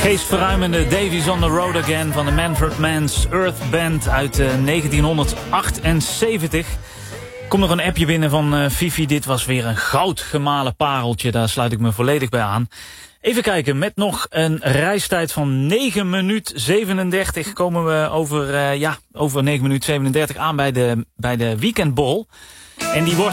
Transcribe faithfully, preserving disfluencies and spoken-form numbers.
Geestverruimende Davies on the Road Again van de Manfred Mann's Earth Band uit uh, negentienhonderdachtenzeventig. Komt nog een appje binnen van uh, Fifi. Dit was weer een goudgemalen pareltje. Daar sluit ik me volledig bij aan. Even kijken, met nog een reistijd van negen minuten zevenendertig... komen we over, uh, ja, over negen minuten zevenendertig aan bij de, bij de weekendbol. En die wordt